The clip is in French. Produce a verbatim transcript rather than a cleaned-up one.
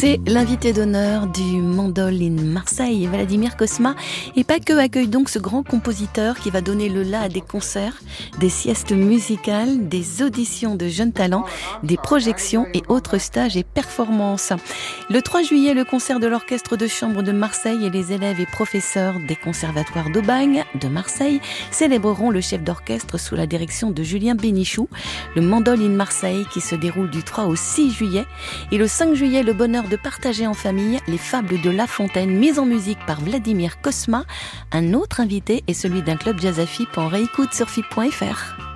C'est l'invité d'honneur du Mandol in Marseille, Vladimir Cosma. Et pas que, accueille donc ce grand compositeur qui va donner le la à des concerts, des siestes musicales, des auditions de jeunes talents, des projections et autres stages et performances. Le trois juillet, le concert de l'Orchestre de chambre de Marseille et les élèves et professeurs des conservatoires d'Aubagne, de Marseille, célébreront le chef d'orchestre sous la direction de Julien Bénichou. Le Mandol in Marseille qui se déroule du trois au six juillet. Et le cinq juillet, le bonheur de partager en famille les fables de La Fontaine, mises en musique par Vladimir Cosma. Un autre invité est celui d'un club jazz à F I P en réécoute sur F I P point F R.